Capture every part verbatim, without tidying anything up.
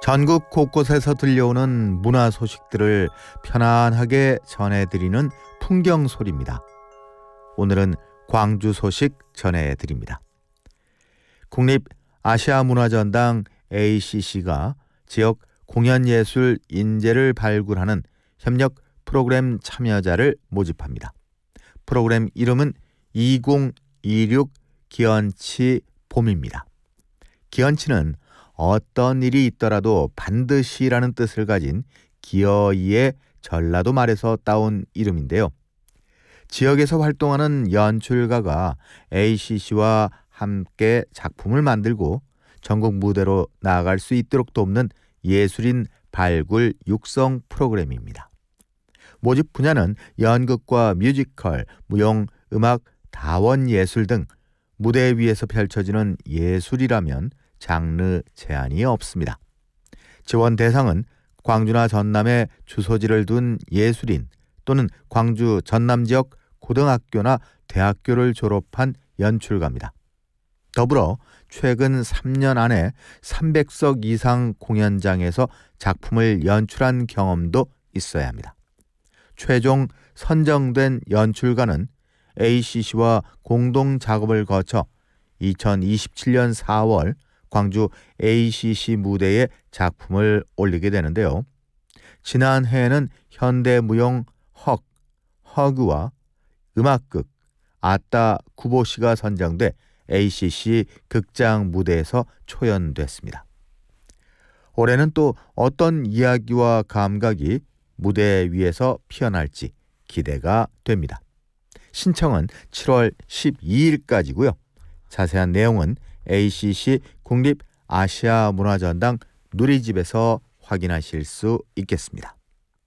전국 곳곳에서 들려오는 문화 소식들을 편안하게 전해드리는 풍경 소리입니다. 오늘은 광주 소식 전해드립니다. 국립아시아문화전당 에이씨씨가 지역 공연예술 인재를 발굴하는 협력 프로그램 참여자를 모집합니다. 프로그램 이름은 이천이십육 기언치 봄입니다. 기언치는 어떤 일이 있더라도 반드시라는 뜻을 가진 기어이의 전라도 말에서 따온 이름인데요. 지역에서 활동하는 연출가가 에이씨씨와 함께 작품을 만들고 전국 무대로 나아갈 수 있도록 돕는 예술인 발굴 육성 프로그램입니다. 모집 분야는 연극과 뮤지컬, 무용, 음악, 다원 예술 등 무대 위에서 펼쳐지는 예술이라면 장르 제한이 없습니다. 지원 대상은 광주나 전남에 주소지를 둔 예술인 또는 광주 전남 지역 고등학교나 대학교를 졸업한 연출가입니다. 더불어 최근 삼 년 안에 삼백 석 이상 공연장에서 작품을 연출한 경험도 있어야 합니다. 최종 선정된 연출가는 에이씨씨와 공동 작업을 거쳐 이천이십칠 년 사월 광주 에이씨씨 무대에 작품을 올리게 되는데요. 지난해에는 현대무용 헉, 허그와 음악극 아따 구보시가 선정돼 에이씨씨 극장 무대에서 초연됐습니다. 올해는 또 어떤 이야기와 감각이 무대 위에서 피어날지 기대가 됩니다. 신청은 칠월 십이일까지고요. 자세한 내용은 에이씨씨 국립아시아문화전당 누리집에서 확인하실 수 있겠습니다.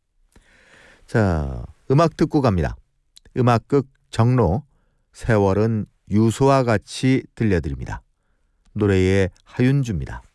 자, 음악 듣고 갑니다. 음악극 정로, 세월은 유소와 같이 들려드립니다. 노래의 하윤주입니다.